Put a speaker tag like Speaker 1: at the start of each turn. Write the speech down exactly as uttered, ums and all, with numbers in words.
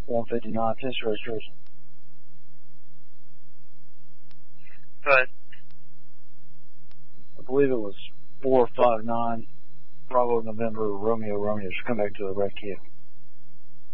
Speaker 1: one fifty-nine, test registration.
Speaker 2: But
Speaker 1: I believe it was four five nine, Bravo November, Romeo Romeo. Just come back to the red key.